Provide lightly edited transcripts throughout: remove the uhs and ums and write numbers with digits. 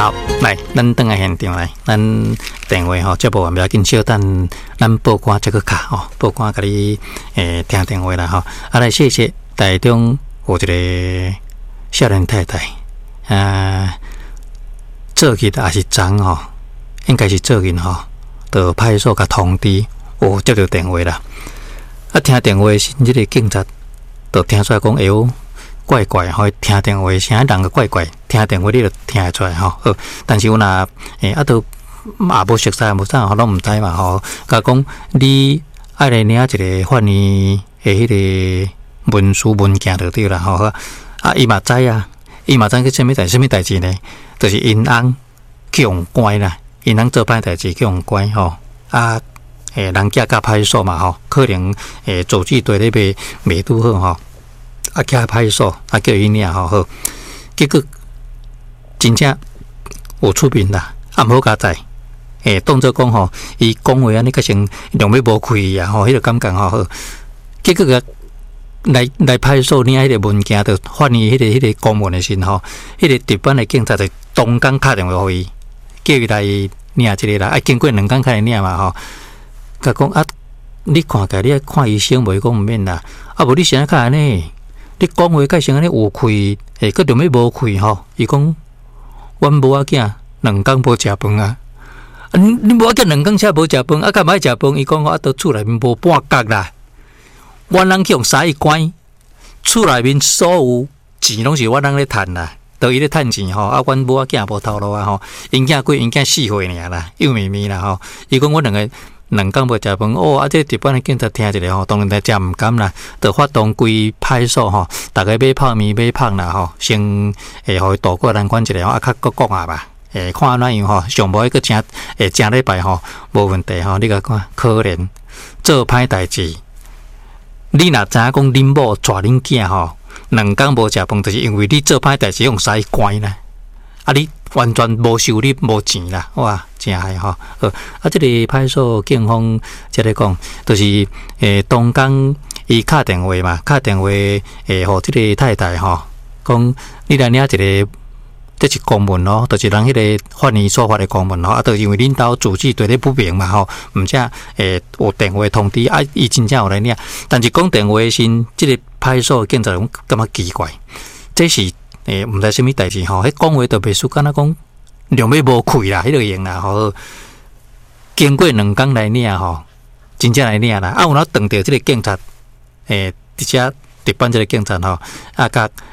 好，来，咱等下现场来，咱电话吼，这部分不要紧，小等咱报关这个卡吼，报关给你听电话啦吼。啊，来谢谢台中有一个少年太太，做去还是昨吼，应该是做去吼，到派出所甲通知，有接到电话啦。啊，听电话时，这个警察就听出来讲，哎呦。怪怪吼，听电话声人个怪怪，听电话你就听得出来吼。但是我若都也无熟悉，无啥吼，拢毋知嘛吼。甲讲你爱来领一个法院迄个文书文件就对啦吼。啊，伊嘛知啊，伊嘛知去什么代志呢？就是因翁去用乖啦，因翁做歹代志去用乖吼。啊，人家甲派出所嘛吼，可能组织队咧袂拄好吼。啊，去派出所，啊叫伊领吼好，结果真正有出面啦，啊，毋好加载，当作讲吼，伊讲话安尼个成量要无开啊，吼，迄个感觉吼好，结果个来派出所领迄个文件，就发现迄个公文的时吼，迄个值班的警察就当天打电话互伊，叫伊来领一个啦，啊，经过2天开来领嘛吼，甲讲啊，你看起来你爱看医生无？伊讲毋免啦，啊，无你现在看安尼。你讲话改成安尼有开，佫着要无开吼？伊讲，阮某仔囝2天无食饭啊！你某仔囝2天才无食饭，啊，干嘛食饭？伊讲我到厝内面无半角啦。阮人去用3亿关，厝内面所有钱拢是阮人咧趁啦，都伊咧趁钱吼。啊，阮某仔囝无头路啊吼，因囝4岁尔啦，幼咪咪啦吼。伊讲我2天无食饭，啊，这值班的警察听一下吼，当然来食毋甘啦，就发动规派出所吼，大家买泡面买芳啦吼，先互伊渡过难关一下，啊，较搁讲下吧，看安怎样吼，上无迄个正礼拜吼，无问题吼，你甲看，可怜做歹代志，你若知影讲恁某带恁囝吼，2天无食饭，就是因为你做歹代志用使关啦，啊，你完全无收入无钱啦，哇！真害吼，啊！这个派出所警方即个讲，就是当天伊敲电话嘛，敲电话互即个太太吼，讲你来领一个，这是公文咯，就是人迄个法院所发的公文咯，啊，就因为恁兜组织对咧不明嘛吼，毋则有电话通知啊，伊真正有来领，但是讲电话时，即个派出所警察感觉奇怪，这是毋知什么代志吼，迄讲话就袂输，敢若讲。量要无开啦，迄个用啦吼。经过2天来领吼，真正来领啦。啊，有哪撞到即个警察，伫遮值班即个警察吼，啊，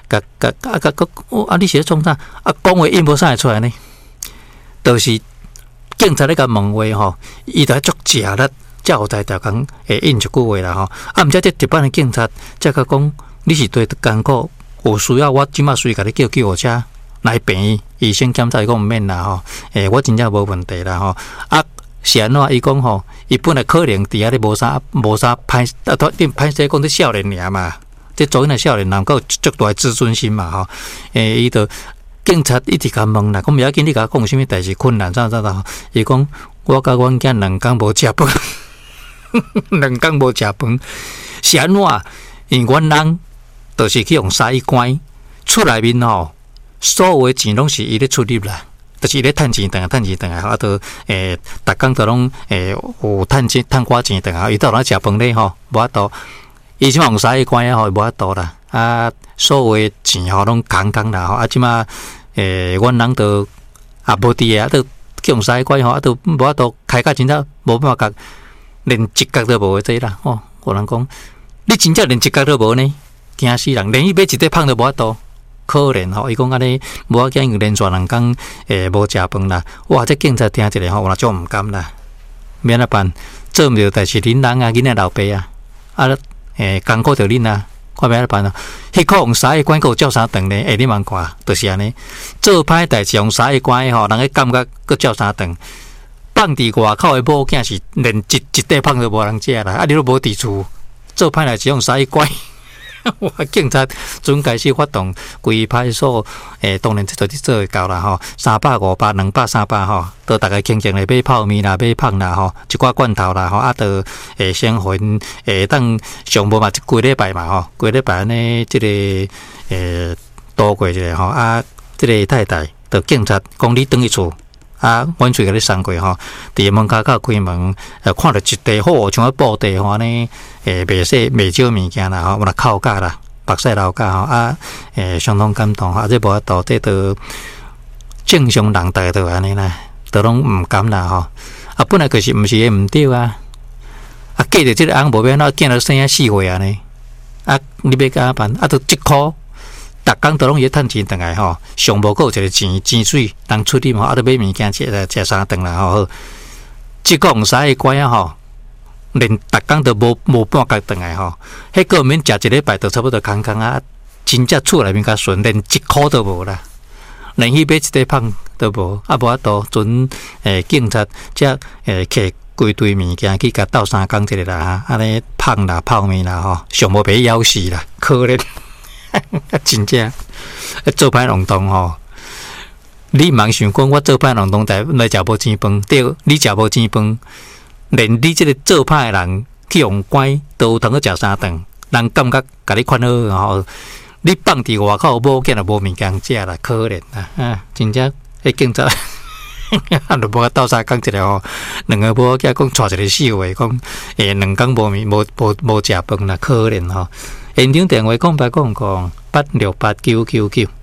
你是咧创啥？啊，讲话因无啥会出来呢？就是警察咧甲问话吼，伊就足食力，才有才调讲应一句话啦吼。啊，毋则这值班的警察才甲讲，你是对艰苦，有需要我即马随甲你叫救护车。来病医生检查伊讲毋免啦吼，我真正无问题啦吼。啊，是安怎？伊讲吼，伊本来可能伫遐咧无啥歹，啊，歹势讲啲少年尔嘛，即做因个少年人，够足大自尊心嘛吼。伊就警察一直甲问啦，讲毋要紧，你甲讲有啥物代志困难咋？伊讲我甲阮囝2天无食饭，2天无食饭，是安怎？因为阮人就是去用3亿关，厝内面吼。所有的钱拢是伊咧出入啦，就是伊咧趁钱，趁钱，啊，都逐工都拢有趁钱，趁寡钱，伊到哪食饭咧吼，无法度，伊即马用3亿关吼，无法度啦，啊，所有的钱吼拢空啦吼，啊，即马阮人都也无伫啊，都去用3亿关吼，啊，都无法度开价真正无办法，连一角都无这啦，哦，有人讲，你真正连一角都无呢，惊死人，连伊买一块芳都无法度。可怜吼，伊讲安尼，无要紧，连续2天无食饭啦。哇，这警察听一下吼，我就毋甘啦。免怎办？做毋着，但是恁人啊，囡仔老爸啊，艰苦着恁啊，看免怎办啊？迄个用3亿关够照啥长呢？你慢看，就是安尼。做歹代志用3亿关吼，人个感觉够照啥长？放伫外口的某囝是连一块芳都无人食啦，啊，你都无伫厝做歹代志用3亿关。我警察准开始发动规派出所，当然这就是做会到啦吼，300、500、200、300吼，都大概轻轻来买泡面啦、买芳啦吼，一寡罐头啦吼，啊，都先混当上无嘛，几礼拜嘛吼，几礼拜安尼，这个度过一下吼，啊，这个太太就警察讲你转去厝。阮喙甲你送过吼，伫门口口开门，看到一地好像布地吼呢，袂少袂少物件啦吼，我来靠架啦，白晒老架吼，相当感动吼，这无法度，这都正常人大都安尼啦，都拢毋甘啦吼，本来就是毋是也毋对啊，嫁着即个翁无变哪，见了生啊4岁安尼，你要甲办，都1箍。逐工都拢去趁钱回来吼，上无够一个钱水，人出力吼，都买物件食3顿啦吼。即个用啥个乖啊吼，连逐工都无半工回来吼，迄个免食一礼拜，都差不多空真正厝内面较顺，连1箍都无啦，连去买一块胖都无，无法度准警察则摕规堆物件去甲斗3工一个啦，安尼胖啦泡面啦吼，上无被枵死啦，可怜。真正做歹劳动吼，你茫想讲我做歹劳动来食无钱饭，对，你食无钱饭，连你这个做歹的人去用乖都有通去食3顿，人感觉甲你款好吼，你放伫外口无见也无物件食啦，可怜啦，真正迄警察都无斗3工一个吼，两个无囝讲带一个4岁，讲2工无食饭啦，可怜吼。现场电话讲8689999